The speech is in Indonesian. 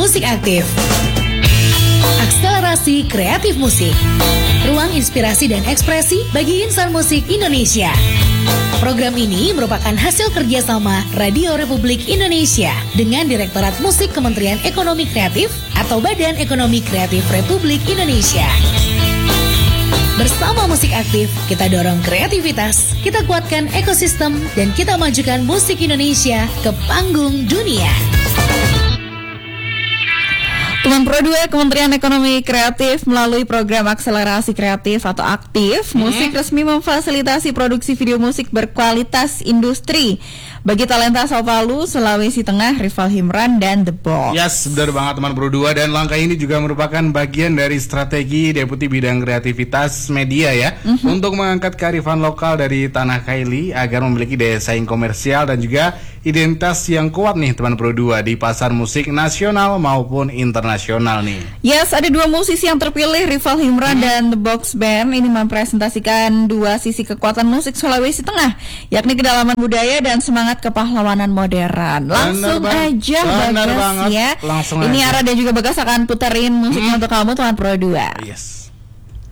Musik Aktif. Akselerasi kreatif musik. Ruang inspirasi dan ekspresi bagi insan musik Indonesia. Program ini merupakan hasil kerjasama Radio Republik Indonesia dengan Direktorat Musik Kementerian Ekonomi Kreatif atau Badan Ekonomi Kreatif Republik Indonesia. Bersama Musik Aktif, kita dorong kreativitas, kita kuatkan ekosistem, dan kita majukan musik Indonesia ke panggung dunia. Teman Pro 2 Kementerian Ekonomi Kreatif melalui program akselerasi kreatif atau aktif musik resmi memfasilitasi produksi video musik berkualitas industri bagi talenta Sao Paulo, Sulawesi Tengah, Rival Himran dan The Box. Yes, benar banget teman Pro 2, dan langkah ini juga merupakan bagian dari strategi Deputi Bidang Kreativitas Media ya untuk mengangkat kearifan lokal dari Tanah Kaili agar memiliki daya saing komersial dan juga identitas yang kuat nih teman Pro 2 di pasar musik nasional maupun internasional nih. Yes, ada dua musisi yang terpilih, Rival Himran dan The Box Band. Ini mempresentasikan dua sisi kekuatan musik Sulawesi Tengah, yakni kedalaman budaya dan semangat kepahlawanan modern. Langsung aja Bagas ya. Langsung ini aja. Ara dan juga Bagas akan puterin musiknya untuk kamu teman Pro 2. Yes.